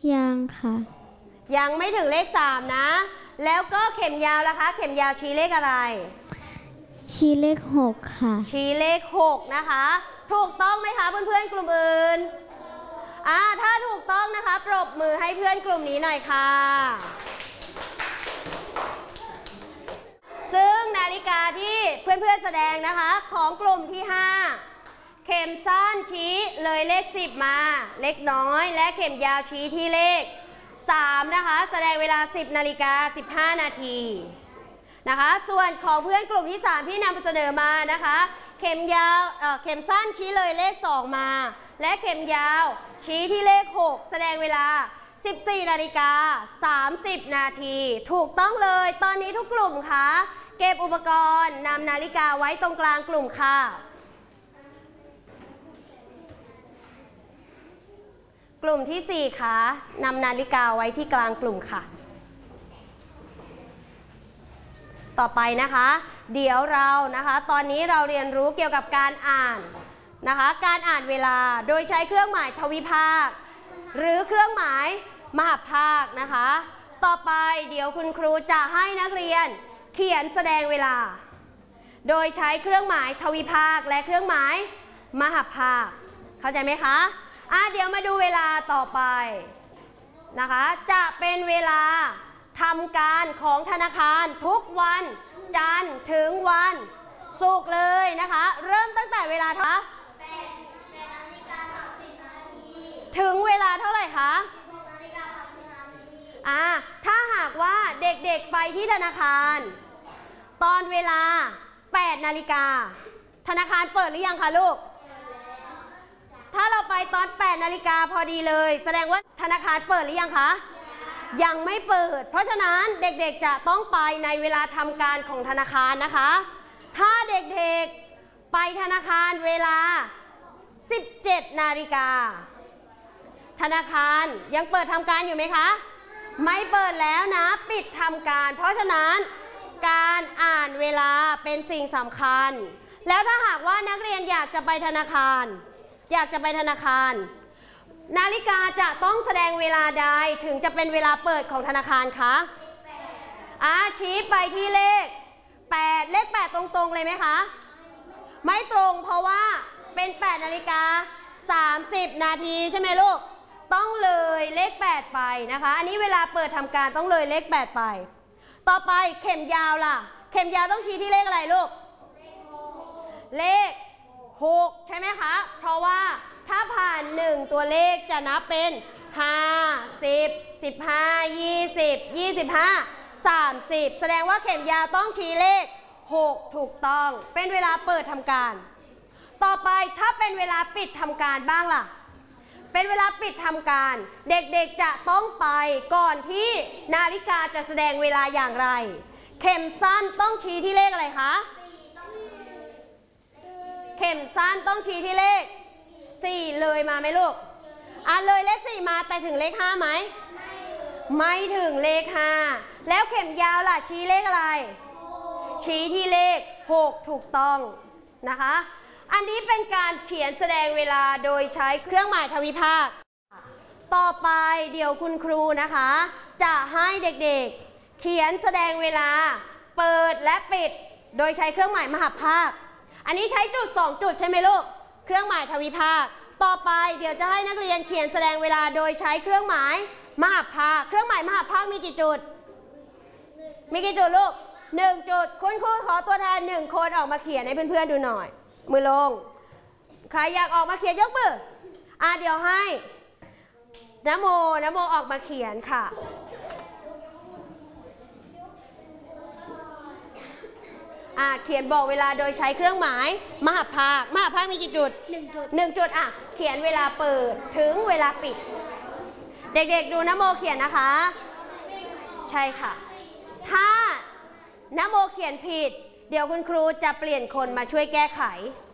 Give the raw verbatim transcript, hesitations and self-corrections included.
ยังค่ะยังไม่ถึงเลขสามนะแล้วก็เข็มยาวล่ะคะเข็มยาวชี้เลขอะไรชี้เลขหกค่ะชี้เลขหกนะคะถูกต้องไหมคะเพื่อนๆกลุ่มอื่นอ่าถ้าถูกต้องนะคะปรบมือให้เพื่อนกลุ่มนี้หน่อยค่ะซึ่งนาฬิกาที่เพื่อนๆแสดงนะคะของกลุ่มที่ห้าเข็มสั้นชี้เลยเลขสิบมาเล็กน้อยและเข็มยาวชี้ที่เลขสามนะคะแสดงเวลาสิบนาฬิกาสิบห้านาทีนะคะส่วนของเพื่อนกลุ่มที่สามที่นำเสนอมานะคะเข็มยาวเอ่อเข็มสั้นชี้เลยเลขสองมาและเข็มยาวชี้ที่เลขหกแสดงเวลาสิบสี่นาฬิกาสามสิบนาทีถูกต้องเลยตอนนี้ทุกกลุ่มคะเก็บอุปกรณ์นำนาฬิกาไว้ตรงกลางกลุ่มค่ะกลุ่มที่สี่คะนำนาฬิกาไว้ที่กลางกลุ่มค่ะต่อไปนะคะเดี๋ยวเรานะคะตอนนี้เราเรียนรู้เกี่ยวกับการอ่านนะคะการอ่านเวลาโดยใช้เครื่องหมายทวิภาคหรือเครื่องหมายมหภาคนะคะต่อไปเดี๋ยวคุณครูจะให้นักเรียนเขียนแสดงเวลาโดยใช้เครื่องหมายทวิภาคและเครื่องหมายมหภาคเข้าใจไหมคะอ่ะเดี๋ยวมาดูเวลาต่อไปนะคะจะเป็นเวลาทำการของธนาคารทุกวันจันทร์ถึงวันศุกร์เลยนะคะเริ่มตั้งแต่เวลาเท่าไหร่ถึงเวลาเท่าไหร่คะอ่าถ้าหากว่าเด็กๆไปที่ธนาคารตอนเวลาแปดนาฬิกาธนาคารเปิดหรือยังคะลูกถ้าเราไปตอนแปดนาฬิกาพอดีเลยแสดงว่าธนาคารเปิดหรือยังคะยังไม่เปิดเพราะฉะนั้นเด็กๆจะต้องไปในเวลาทำการของธนาคารนะคะถ้าเด็กๆไปธนาคารเวลาสิบเจ็ดนาฬิกาธนาคารยังเปิดทำการอยู่ไหมคะไม่เปิดแล้วนะปิดทำการเพราะฉะนั้นการอ่านเวลาเป็นสิ่งสำคัญแล้วถ้าหากว่านักเรียนอยากจะไปธนาคารอยากจะไปธนาคารนาฬิกาจะต้องแสดงเวลาใดถึงจะเป็นเวลาเปิดของธนาคารคะอาชี้ไปที่เลขแปดเลขแปดตรงๆเลยไหมคะไม่ตรงเพราะว่าเป็นแปดนาฬิกาสามสิบนาทีใช่ไหมลูกต้องเลยเลขแปดไปนะคะอันนี้เวลาเปิดทำการต้องเลยเลขแปดไปต่อไปเข็มยาวล่ะเข็มยาวต้องชี้ที่เลขอะไรลูกเลขหกใช่ไหมคะเพราะว่าถ้าผ่านหนึ่งตัวเลขจะนับเป็นห้า สิบ สิบห้า ยี่สิบ ยี่สิบห้า สามสิบแสดงว่าเข็มยาวต้องชี้เลขหกถูกต้องเป็นเวลาเปิดทำการต่อไปถ้าเป็นเวลาปิดทำการบ้างล่ะเป็นเวลาปิดทำการเด็กๆจะต้องไปก่อนที่นาฬิกาจะแสดงเวลาอย่างไรเข็มสั้นต้องชี้ที่เลขอะไรคะเข็มสั้นต้องชี้ที่เลขสี่เลยมาไหมลูกอ่ะเลยเลขสี่มาแต่ถึงเลขห้าไหมไม่ถึงเลขห้าแล้วเข็มยาวล่ะชี้เลขอะไรชี้ที่เลขหกถูกต้องนะคะอันนี้เป็นการเขียนแสดงเวลาโดยใช้เครื่องหมายทวิภาคต่อไปเดี๋ยวคุณครูนะคะจะให้เด็กๆเขียนแสดงเวลาเปิดและปิดโดยใช้เครื่องหมายมหภาคอันนี้ใช้จุดสองจุดใช่ไหมลูกเครื่องหมายทวิภาคต่อไปเดี๋ยวจะให้นักเรียนเขียนแสดงเวลาโดยใช้เครื่องหมายมหภาคเครื่องหมายมหภาคมีกี่จุดมีกี่จุดลูกหนึ่งจุดคุณครูขอตัวแทนหนึ่งคนออกมาเขียนให้เพื่อนๆดูหน่อยมือลงใครอยากออกมาเขียนยกมืออ่ะเดี๋ยวให้นโมนโมออกมาเขียนค่ะอ่ะเขียนบอกเวลาโดยใช้เครื่องหมายมหภาคมหภาคมีกี่จุดหนึ่งจุดหนึ่งจุดอ่ะเขียนเวลาเปิดถึงเวลาปิดเด็กๆดูนโมเขียนนะคะใช่ค่ะถ้านโมเขียนผิดเดี๋ยวคุณครูจะเปลี่ยนคนมาช่วยแก้ไข